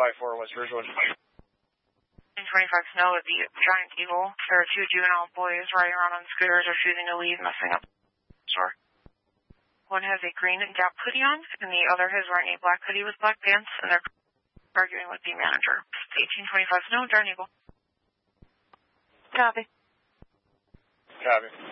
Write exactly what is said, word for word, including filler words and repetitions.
five four West Ridgewood. eighteen twenty-five Snow at the Giant Eagle. There are two juvenile boys riding around on scooters refusing to leave, messing up the store. One has a green Gap hoodie on, and the other is wearing a black hoodie with black pants, and they're arguing with the manager. eighteen twenty-five Snow, Giant Eagle. Copy. Copy.